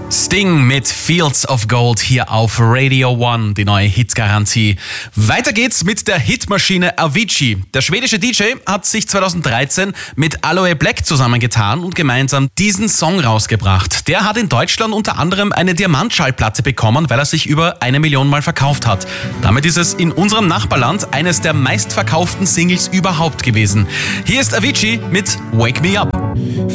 Sting mit Fields of Gold hier auf Radio One, die neue Hitgarantie. Weiter geht's mit der Hitmaschine Avicii. Der schwedische DJ hat sich 2013 mit Aloe Black zusammengetan und gemeinsam diesen Song rausgebracht. Der hat in Deutschland unter anderem eine Diamantschallplatte bekommen, weil er sich über 1 Million Mal verkauft hat. Damit ist es in unserem Nachbarland eines der meistverkauften Singles überhaupt gewesen. Hier ist Avicii mit Wake Me Up.